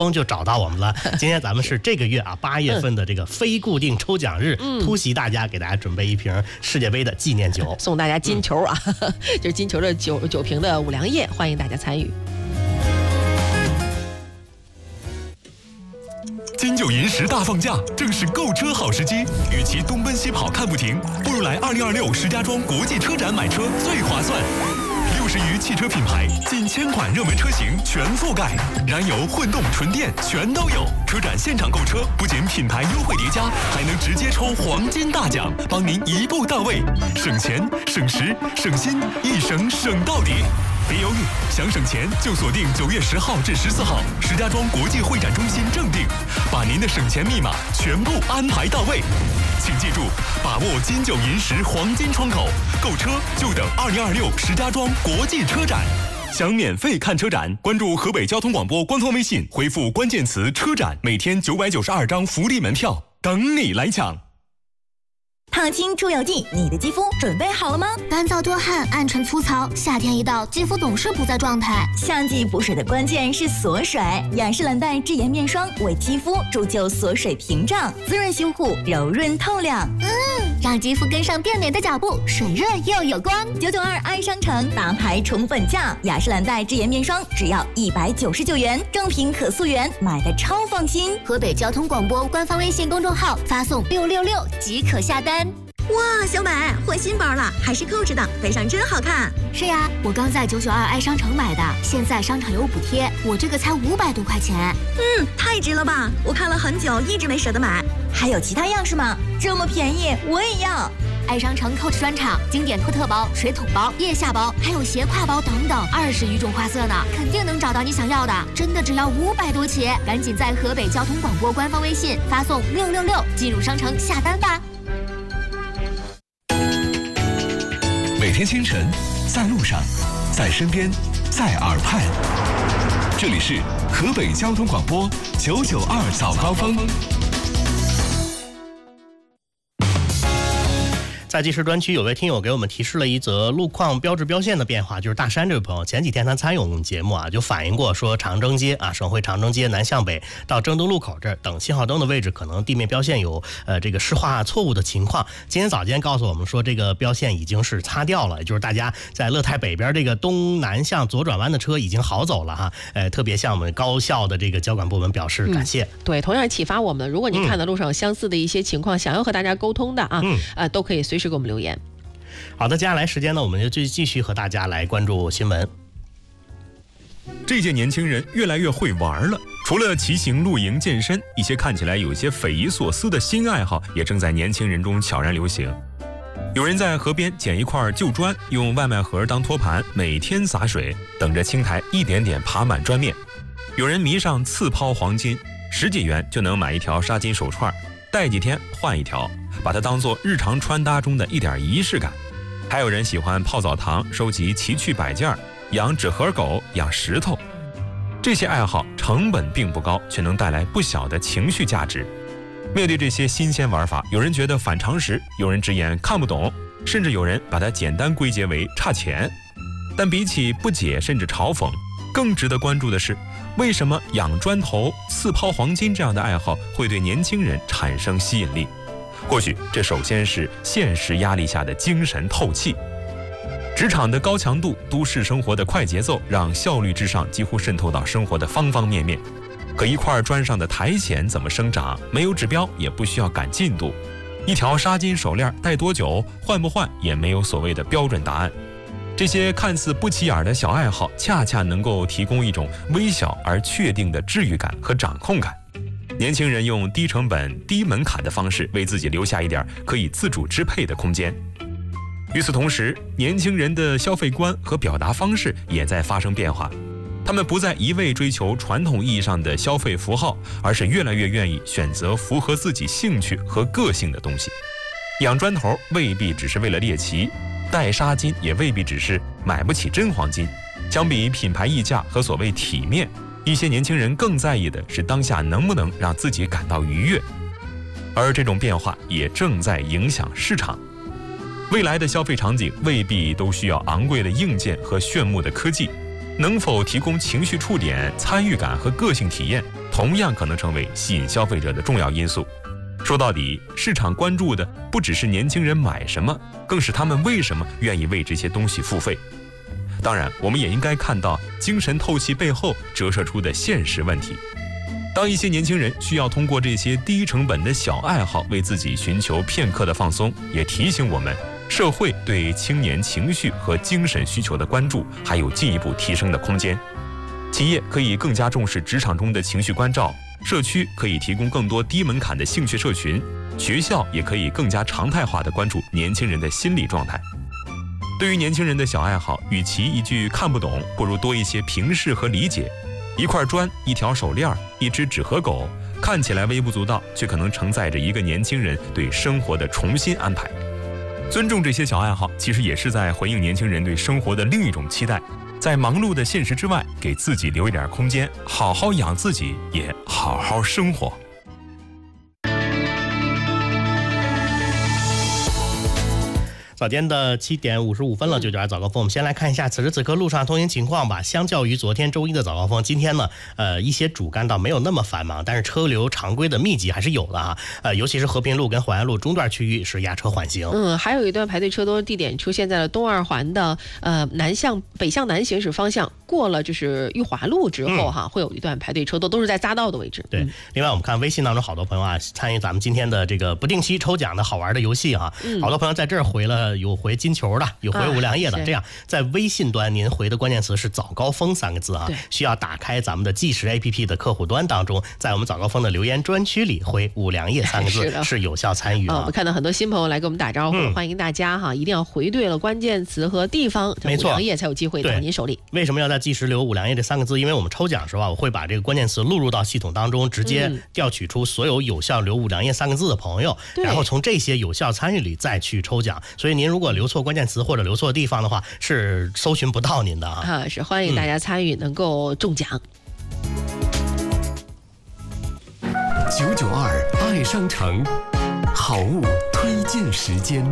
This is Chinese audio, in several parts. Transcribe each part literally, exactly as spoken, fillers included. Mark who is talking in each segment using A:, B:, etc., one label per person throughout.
A: 就找到我们了。今天咱们是这个月啊八月份的这个非固定抽奖日，嗯、突袭大家，给大家准备一瓶世界杯的纪念酒，
B: 送大家金球啊，嗯、就是金球的酒酒瓶的五粮液，欢迎大家参与。
C: 金九银十大放价，正是购车好时机。与其东奔西跑看不停，不如来二零二六石家庄国际车展买车最划算。六十余汽车品牌，近千款热门车型全覆盖，燃油、混动、纯电全都有。车展现场购车，不仅品牌优惠叠加，还能直接抽黄金大奖，帮您一步到位，省钱、省时、省心，一省省到底。别犹豫，想省钱就锁定九月十号至十四号石家庄国际会展中心正定，把您的省钱密码全部安排到位。请记住，把握金九银十黄金窗口，购车就等二零二六石家庄国际车展。想免费看车展，关注河北交通广播官方微信，回复关键词“车展”，每天九百九十二张福利门票等你来抢。
D: 烫青出油剂，你的肌肤准备好了吗？
E: 干燥多汗、暗沉粗糙，夏天一到，肌肤总是不在状态。
D: 夏季补水的关键是锁水，雅诗兰黛智颜面霜为肌肤铸就锁水屏障，滋润修护，柔润透亮。
E: 嗯，让肌肤跟上变美的脚步，水润又有光。
D: 九九二爱商城大牌宠粉价，雅诗兰黛智颜面霜只要一百九十九元，正品可溯源，买的超放心。
E: 河北交通广播官方微信公众号发送六六六即可下单。
D: 哇，小美换新包了，还是扣着的，背上真好看。
E: 是呀，我刚在九九二爱商城买的，现在商场有补贴，我这个才五百多块钱。
D: 嗯，太值了吧！我看了很久，一直没舍得买。还有其他样式吗？这么便宜，我也要。
E: 爱商城 Coach 专场，经典托特包、水桶包、腋下包，还有斜挎包等等，二十余种花色呢，肯定能找到你想要的。真的只要五百多起，赶紧在河北交通广播官方微信发送六六六进入商城下单吧。
C: 每天清晨，在路上，在身边，在耳畔，这里是河北交通广播九九二早高峰。
A: 在计时专区，有位听友给我们提示了一则路况标志标线的变化，就是大山这位朋友前几天他参与我们节目啊，就反映过说长征街啊，省会长征街南向北到征东路口这儿等信号灯的位置，可能地面标线有呃这个施画错误的情况。今天早间告诉我们说，这个标线已经是擦掉了，也就是大家在乐泰北边这个东南向左转弯的车已经好走了哈。呃，特别向我们高校的这个交管部门表示感谢。嗯、
B: 对，同样启发我们，如果您看到路上相似的一些情况，嗯、想要和大家沟通的啊，嗯、呃，都可以随时给我们留言。
A: 好的，接下来时间呢，我们就继续和大家来关注新闻。
C: 这届年轻人越来越会玩了，除了骑行、露营、健身，一些看起来有些匪夷所思的新爱好也正在年轻人中悄然流行。有人在河边捡一块旧砖，用外卖盒当托盘，每天洒水，等着青苔一点点爬满砖面。有人迷上刺抛黄金，十几元就能买一条纱巾手串，戴几天换一条，把它当作日常穿搭中的一点仪式感。还有人喜欢泡澡堂，收集奇趣摆件，养纸盒狗，养石头。这些爱好成本并不高，却能带来不小的情绪价值。面对这些新鲜玩法，有人觉得反常识，有人直言看不懂，甚至有人把它简单归结为差钱。但比起不解甚至嘲讽，更值得关注的是，为什么养砖头、刺抛黄金这样的爱好会对年轻人产生吸引力？或许这首先是现实压力下的精神透气。职场的高强度，都市生活的快节奏，让效率至上几乎渗透到生活的方方面面。可一块砖上的苔藓怎么生长，没有指标，也不需要赶进度。一条纱巾手链戴多久，换不换，也没有所谓的标准答案。这些看似不起眼的小爱好，恰恰能够提供一种微小而确定的治愈感和掌控感。年轻人用低成本、低门槛的方式，为自己留下一点可以自主支配的空间。与此同时，年轻人的消费观和表达方式也在发生变化。他们不再一味追求传统意义上的消费符号，而是越来越愿意选择符合自己兴趣和个性的东西。养砖头未必只是为了猎奇，戴纱巾也未必只是买不起真黄金。相比品牌溢价和所谓体面，一些年轻人更在意的是当下能不能让自己感到愉悦。而这种变化也正在影响市场。未来的消费场景未必都需要昂贵的硬件和炫目的科技，能否提供情绪触点、参与感和个性体验， 同样可能成为吸引消费者的重要因素。说到底，市场关注的不只是年轻人买什么，更是他们为什么愿意为这些东西付费。当然，我们也应该看到精神透析背后折射出的现实问题。当一些年轻人需要通过这些低成本的小爱好为自己寻求片刻的放松，也提醒我们，社会对青年情绪和精神需求的关注还有进一步提升的空间。企业可以更加重视职场中的情绪关照，社区可以提供更多低门槛的兴趣社群，学校也可以更加常态化地关注年轻人的心理状态。对于年轻人的小爱好，与其一句看不懂，不如多一些平视和理解。一块砖、一条手链、一只纸盒狗，看起来微不足道，却可能承载着一个年轻人对生活的重新安排。尊重这些小爱好，其实也是在回应年轻人对生活的另一种期待。在忙碌的现实之外，给自己留一点空间，好好养自己，也好好生活。
A: 早间的七点五十五分了，九九二早高峰，我们先来看一下此时此刻路上通行情况吧。相较于昨天周一的早高峰，今天呢，呃，一些主干道没有那么繁忙，但是车流常规的密集还是有的啊。呃，尤其是和平路跟淮安路中段区域是压车缓行。
B: 嗯，还有一段排队车多地点出现在了东二环的呃南向北向南行驶方向，过了就是裕华路之后哈，嗯、会有一段排队车多，都是在匝道的位置。
A: 对，嗯、另外我们看微信当中好多朋友啊，参与咱们今天的这个不定期抽奖的好玩的游戏啊，嗯、好多朋友在这儿回了。有回金球的，有回五粮液的，啊、这样在微信端您回的关键词是早高峰三个字啊，需要打开咱们的计时 A P P 的客户端当中，在我们早高峰的留言专区里回五粮液三个字 是, 是有效参与啊、哦。
B: 我们看到很多新朋友来给我们打招呼，嗯、欢迎大家哈，一定要回对了关键词和地方，没错，五粮液才有机会到您手里。
A: 为什么要在计时留五粮液这三个字？因为我们抽奖的时候啊，我会把这个关键词录入到系统当中，直接调取出所有有效留五粮液三个字的朋友，嗯、然后从这些有效参与里再去抽奖。所以您如果留错关键词或者留错地方的话，是搜寻不到您的啊。
B: 啊，是欢迎大家参与，嗯、能够中奖。
F: 九九二爱商城，好物推荐时间。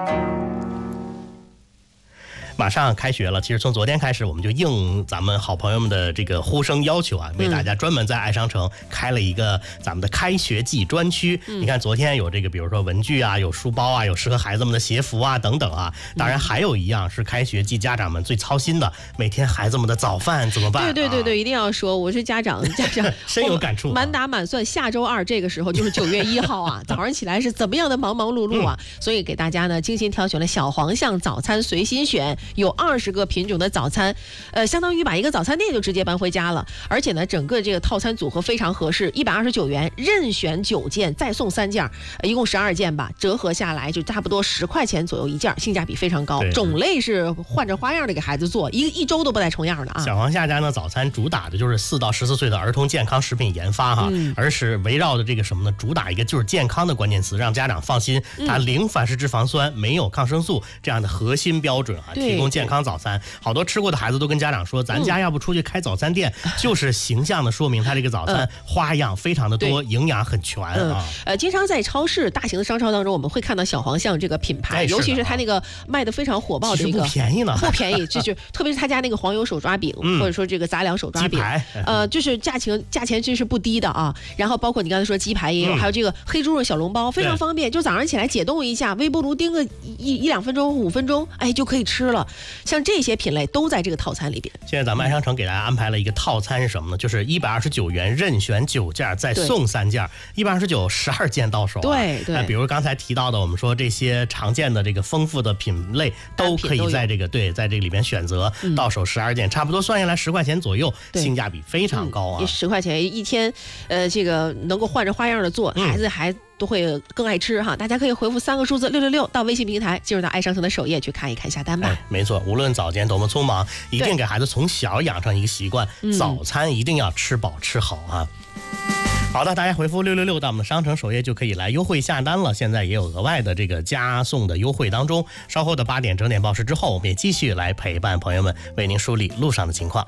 A: 马上开学了，其实从昨天开始，我们就应咱们好朋友们的这个呼声要求啊，为大家专门在爱商城开了一个咱们的开学季专区。嗯、你看，昨天有这个，比如说文具啊，有书包啊，有适合孩子们的鞋服啊等等啊。当然，还有一样是开学季家长们最操心的，每天孩子们的早饭怎么办？
B: 对对对对，啊、一定要说，我是家长，家长
A: 深有感触、啊。
B: 满打满算，下周二这个时候就是九月一号啊，早上起来是怎么样的忙忙碌碌啊？嗯、所以给大家呢精心挑选了小黄象早餐随心选。有二十个品种的早餐，呃，相当于把一个早餐店就直接搬回家了。而且呢，整个这个套餐组合非常合适，一百二十九元，任选九件，再送三件，呃、一共十二件吧，折合下来就差不多十块钱左右一件，性价比非常高。种类是换着花样的给孩子做，一一周都不带重样的啊。
A: 小黄夏家呢，早餐主打的就是四到十四岁的儿童健康食品研发哈，嗯、而是围绕着这个什么呢？主打一个就是健康的关键词，让家长放心，它零反式脂肪酸，没有抗生素这样的核心标准啊，提供健康早餐。好多吃过的孩子都跟家长说，咱家要不出去开早餐店，嗯、就是形象的说明他这个早餐花样非常的多，嗯、营养很全啊。
B: 呃，经常在超市、大型的商超当中，我们会看到小黄象这个品牌，尤其是他那个卖的非常火爆的这个，
A: 不便宜呢，
B: 不便宜，就是特别是他家那个黄油手抓饼，嗯、或者说这个杂粮手抓饼，呃，就是价钱价钱真是不低的啊。然后包括你刚才说鸡排也有，嗯、还有这个黑猪肉小笼包，非常方便，就早上起来解冻一下，微波炉叮个一一两分钟、五分钟，哎，就可以吃了。像这些品类都在这个套餐里边。
A: 现在咱们爱商城给大家安排了一个套餐是什么呢？就是一百二十九元任选九件，再送三件，一百二十九十二件到手、啊。
B: 对对、呃。
A: 比如刚才提到的，我们说这些常见的这个丰富的品类都可以在这个对在这个里面选择，嗯、到手十二件，差不多算下来十块钱左右，性价比非常高啊。
B: 十、嗯、块钱一天，呃，这个能够换着花样的做，孩子还。都会更爱吃哈，大家可以回复三个数字六六六到微信平台，进入到爱商城的首页去看一看下单吧。
A: 哎、没错，无论早间多么匆忙，一定给孩子从小养成一个习惯，早餐一定要吃饱吃好啊。好的，大家回复六六六到我们的商城首页就可以来优惠下单了。现在也有额外的这个加送的优惠当中。稍后的八点整点报时之后，我们也继续来陪伴朋友们，为您梳理路上的情况。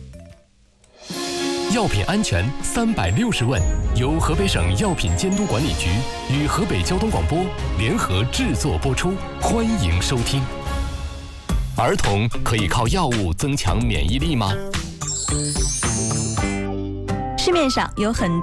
F: 药品安全三百六十问，由河北省药品监督管理局与河北交通广播联合制作播出，欢迎收听。儿童可以靠药物增强免疫力吗？
G: 市面上有很